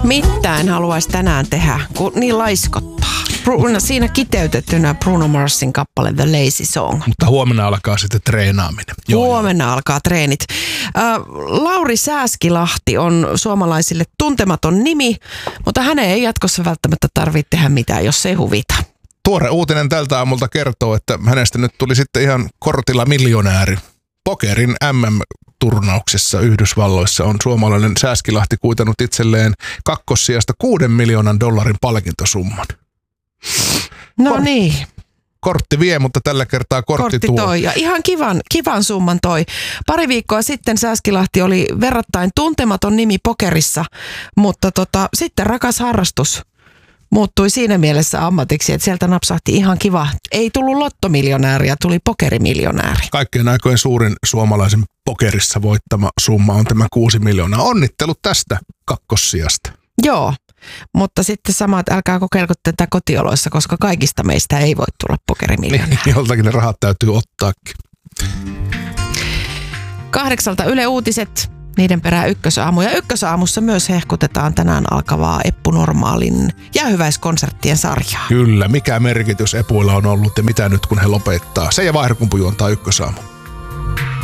Mitään haluaisi tänään tehdä, kun niin laiskottaa. Siinä kiteytettynä Bruno Marsin kappale The Lazy Song. Mutta huomenna alkaa sitten treenaaminen. Huomenna alkaa treenit. Lauri Sääskilahti on suomalaisille tuntematon nimi, mutta hänen ei jatkossa välttämättä tarvitse tehdä mitään, jos ei huvita. Tuore uutinen tältä aamulta kertoo, että hänestä nyt tuli sitten ihan kortilla miljonääri. Pokerin MM-turnauksessa Yhdysvalloissa on suomalainen Sääskilahti kuitannut itselleen kakkossijasta $6 miljoonan palkintosumman. No niin. Kortti vie, mutta tällä kertaa kortti tuo. Toi. Ja ihan kivan summan toi. Pari viikkoa sitten Sääskilahti oli verrattain tuntematon nimi pokerissa, mutta sitten rakas harrastus muuttui siinä mielessä ammatiksi, että sieltä napsahti ihan kiva. Ei tullut lottomiljonääriä, tuli pokerimiljonääri. Kaikkien aikojen suurin suomalaisen pokerissa voittama summa on tämä 6 miljoonaa. Onnittelut tästä kakkossijasta. Joo, mutta sitten samat älkää kokeilko tätä kotioloissa, koska kaikista meistä ei voi tulla pokerimiljonääri. Niin, joltakin ne rahat täytyy ottaakin. 8 Yle Uutiset. Niiden perään Ykkösaamu. Ja Ykkösaamussa myös hehkutetaan tänään alkavaa Eppu Normaalin jäähyväiskonserttien sarjaa. Kyllä, mikä merkitys Epuilla on ollut ja mitä nyt kun he lopettaa. Se ja Vaihdokumpu juontaa Ykkösaamu.